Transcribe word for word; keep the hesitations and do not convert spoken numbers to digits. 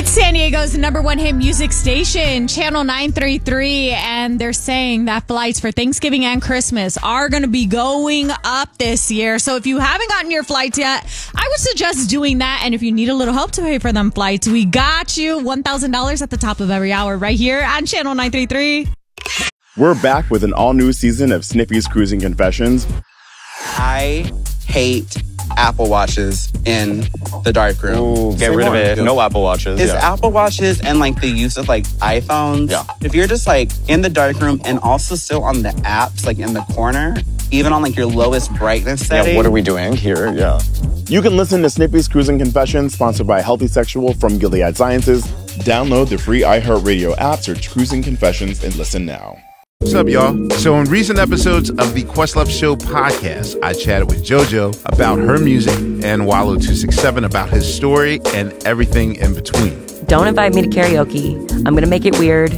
It's San Diego's number one hit music station, Channel nine thirty-three, and they're saying that flights for Thanksgiving and Christmas are going to be going up this year. So if you haven't gotten your flights yet, I would suggest doing that. And if you need a little help to pay for them flights, we got you. one thousand dollars at the top of every hour right here on Channel nine thirty-three. We're back with an all-new season of Snippy's Cruising Confessions. I hate Apple Watches in the dark room. Ooh, get rid of it. No Apple Watches. Is yeah. Apple Watches and like the use of like iPhones. Yeah. If you're just like in the dark room and also still on the apps, like in the corner, even on like your lowest brightness setting. Yeah, what are we doing here? Yeah. You can listen to Snippy's Cruising Confessions, sponsored by Healthy Sexual from Gilead Sciences. Download the free iHeartRadio app, search Cruising Confessions, and listen now. What's up, y'all? So in recent episodes of the Questlove Show podcast, I chatted with JoJo about her music and Wallow two sixty-seven about his story and everything in between. Don't invite me to karaoke. I'm going to make it weird.